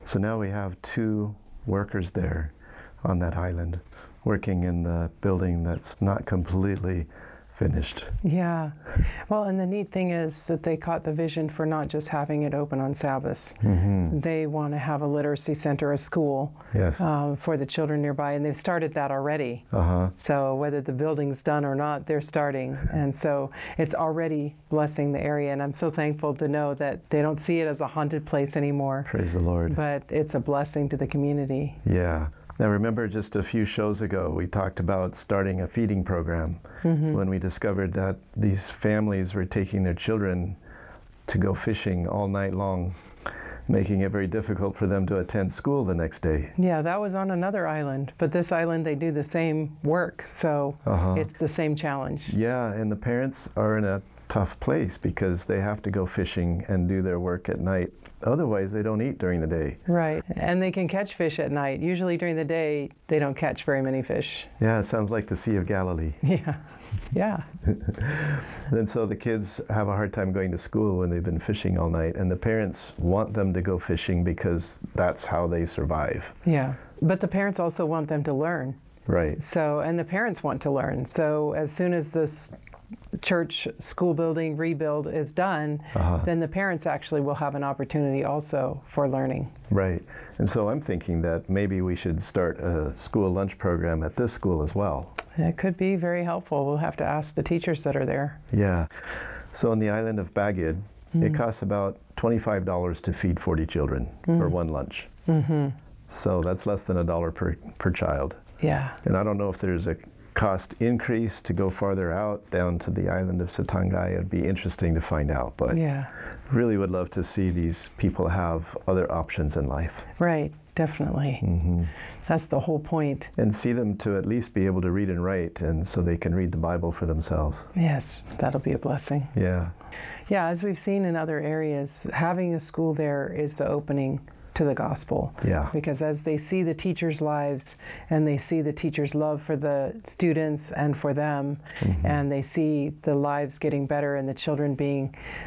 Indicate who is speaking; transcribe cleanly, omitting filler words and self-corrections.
Speaker 1: So now we have 2 workers there on that island working in the building that's not completely finished.
Speaker 2: Yeah. Well, and the neat thing is that they caught the vision for not just having it open on Sabbath. They want to have a literacy center, a school,
Speaker 1: Yes.
Speaker 2: for the children nearby, and they've started that already.
Speaker 1: Uh-huh.
Speaker 2: So whether the building's done or not, they're starting. And so it's already blessing the area, and I'm so thankful to know that they don't see it as a haunted place anymore,
Speaker 1: Praise the Lord.
Speaker 2: but it's a blessing to the community.
Speaker 1: Yeah. Now remember, just a few shows ago, we talked about starting a feeding program when we discovered that these families were taking their children to go fishing all night long, making it very difficult for them to attend school the next day.
Speaker 2: Yeah, that was on another island, but this island they do the same work, so it's the same challenge.
Speaker 1: Yeah, and the parents are in a tough place because they have to go fishing and do their work at night. Otherwise, they don't eat during the day.
Speaker 2: Right, and they can catch fish at night. Usually during the day, they don't catch very many fish.
Speaker 1: Yeah, it sounds like the Sea of Galilee.
Speaker 2: Yeah, yeah.
Speaker 1: And so the kids have a hard time going to school when they've been fishing all night, and the parents want them to go fishing because that's how they survive.
Speaker 2: Yeah, but the parents also want them to learn.
Speaker 1: Right.
Speaker 2: So, and the parents want to learn. So as soon as this church school building rebuild is done, then the parents actually will have an opportunity also for learning.
Speaker 1: Right. And so I'm thinking that maybe we should start a school lunch program at this school as well.
Speaker 2: It could be very helpful. We'll have to ask the teachers that are there.
Speaker 1: Yeah. So on the island of Bagid, it costs about $25 to feed 40 children for one lunch. So that's less than $1 per child.
Speaker 2: Yeah.
Speaker 1: And I don't know if there's a cost increase to go farther out down to the island of Satangay. It'd be interesting to find out, but
Speaker 2: Yeah.
Speaker 1: really would love to see these people have other options in life.
Speaker 2: Right, definitely. That's the whole point.
Speaker 1: And see them to at least be able to read and write, and so they can read the Bible for themselves.
Speaker 2: Yes, that'll be a blessing.
Speaker 1: Yeah.
Speaker 2: Yeah, as we've seen in other areas, having a school there is the opening to the gospel.
Speaker 1: Yeah.
Speaker 2: Because as they see the teachers' lives and they see the teachers' love for the students and for them, and they see the lives getting better and the children being